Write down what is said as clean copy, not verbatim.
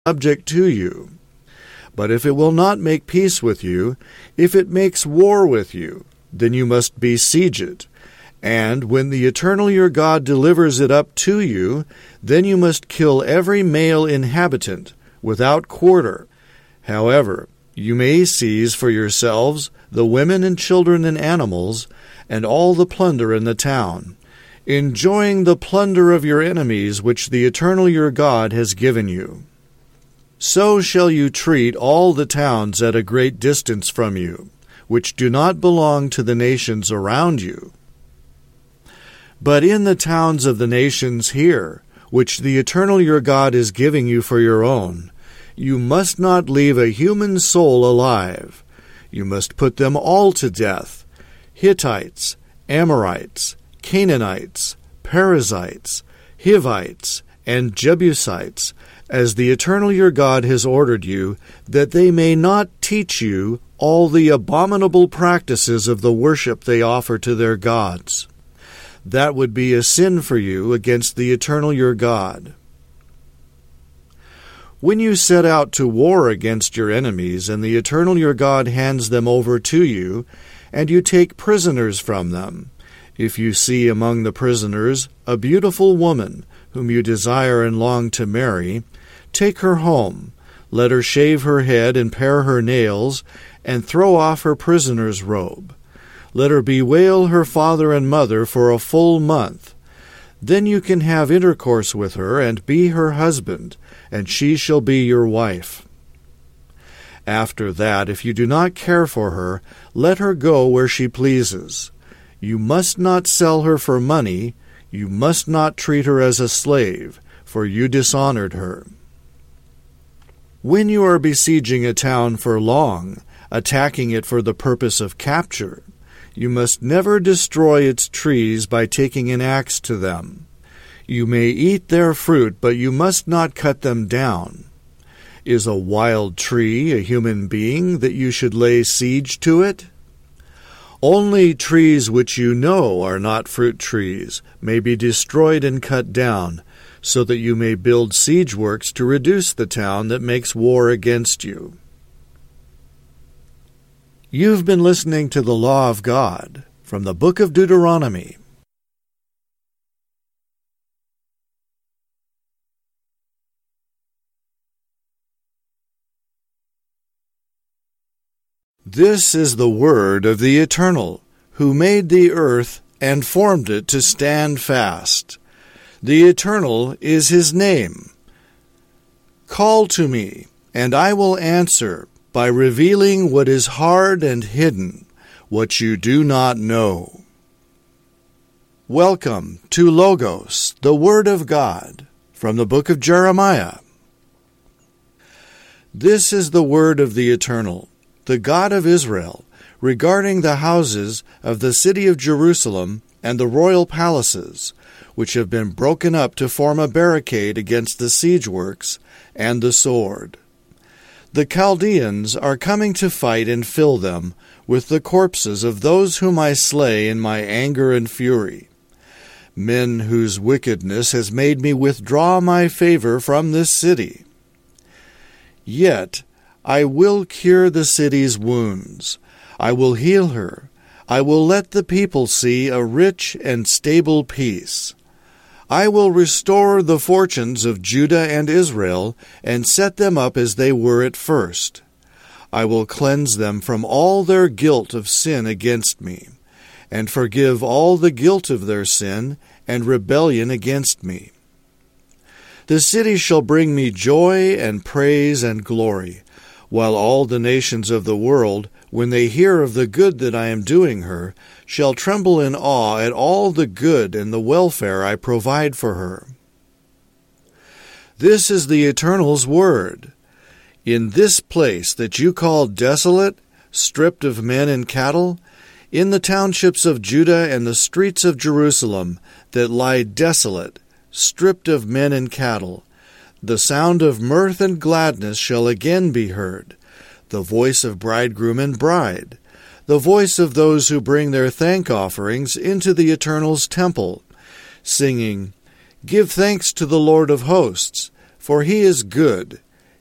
subject to you. But if it will not make peace with you, if it makes war with you, then you must besiege it. And when the Eternal your God delivers it up to you, then you must kill every male inhabitant, without quarter. However, you may seize for yourselves the women and children and animals, and all the plunder in the town, enjoying the plunder of your enemies which the Eternal your God has given you. So shall you treat all the towns at a great distance from you, which do not belong to the nations around you. But in the towns of the nations here, which the Eternal your God is giving you for your own, you must not leave a human soul alive. You must put them all to death: Hittites, Amorites, Canaanites, Perizzites, Hivites, and Jebusites, as the Eternal your God has ordered you, that they may not teach you all the abominable practices of the worship they offer to their gods. That would be a sin for you against the Eternal your God. When you set out to war against your enemies, and the Eternal your God hands them over to you, and you take prisoners from them, if you see among the prisoners a beautiful woman whom you desire and long to marry, take her home, let her shave her head and pare her nails, and throw off her prisoner's robe. Let her bewail her father and mother for a full month. Then you can have intercourse with her and be her husband, and she shall be your wife. After that, if you do not care for her, let her go where she pleases. You must not sell her for money. You must not treat her as a slave, for you dishonored her. When you are besieging a town for long, attacking it for the purpose of capture, you must never destroy its trees by taking an axe to them. You may eat their fruit, but you must not cut them down. Is a wild tree a human being that you should lay siege to it? Only trees which you know are not fruit trees may be destroyed and cut down, so that you may build siege works to reduce the town that makes war against you. You've been listening to the Law of God from the book of Deuteronomy. This is the word of the Eternal, who made the earth and formed it to stand fast. The Eternal is his name. Call to me, and I will answer, by revealing what is hard and hidden, what you do not know. Welcome to Logos, the Word of God, from the book of Jeremiah. This is the word of the Eternal, the God of Israel, regarding the houses of the city of Jerusalem and the royal palaces, which have been broken up to form a barricade against the siege works and the sword. The Chaldeans are coming to fight and fill them with the corpses of those whom I slay in my anger and fury, men whose wickedness has made me withdraw my favor from this city. Yet I will cure the city's wounds. I will heal her. I will let the people see a rich and stable peace. I will restore the fortunes of Judah and Israel, and set them up as they were at first. I will cleanse them from all their guilt of sin against me, and forgive all the guilt of their sin and rebellion against me. The city shall bring me joy and praise and glory, while all the nations of the world, when they hear of the good that I am doing her, shall tremble in awe at all the good and the welfare I provide for her. This is the Eternal's word. In this place that you call desolate, stripped of men and cattle, in the townships of Judah and the streets of Jerusalem that lie desolate, stripped of men and cattle, the sound of mirth and gladness shall again be heard, the voice of bridegroom and bride, the voice of those who bring their thank offerings into the Eternal's temple, singing, Give thanks to the Lord of hosts, for he is good,